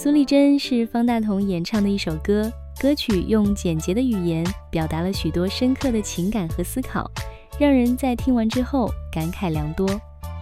苏丽珍是方大同演唱的一首歌，歌曲用简洁的语言表达了许多深刻的情感和思考，让人在听完之后感慨良多。